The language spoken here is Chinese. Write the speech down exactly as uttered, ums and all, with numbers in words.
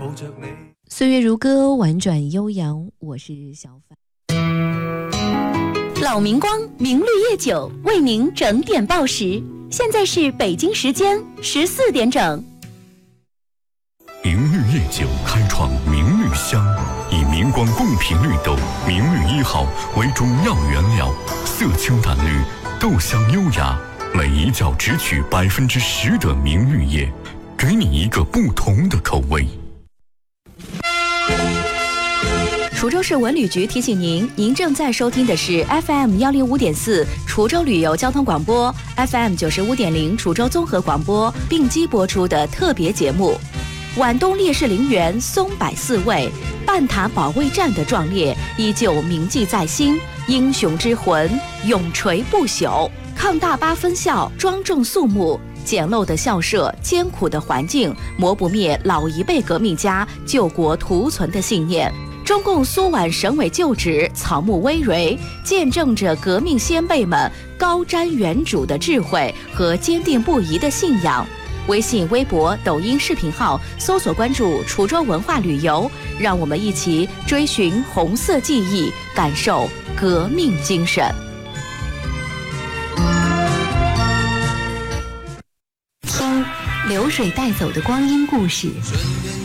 岁月如歌，婉转悠扬，我是小范。 老明光明绿叶酒为您整点报时，现在是北京时间十四点整。 明绿叶酒开创明绿香，以明光贡品绿豆明绿一号为中药原料，色清淡绿，豆香优雅，每一角只取百分之十的明绿叶，给你一个不同的口味。 滁州市文旅局提醒您，您正在收听的是 F M 幺零五点四滁州旅游交通广播 ，F M 九十五点零滁州综合广播并机播出的特别节目。皖东烈士陵园松柏四位，半塔保卫战的壮烈依旧铭记在心，英雄之魂永垂不朽。抗大八分校庄重肃穆，简陋的校舍，艰苦的环境，磨不灭老一辈革命家救国图存的信念。中共苏皖省委旧址草木葳蕤，见证着革命先辈们高瞻远瞩的智慧和坚定不移的信仰。微信、微博、抖音视频号搜索关注滁州文化旅游，让我们一起追寻红色记忆，感受革命精神。听流水带走的光阴故事，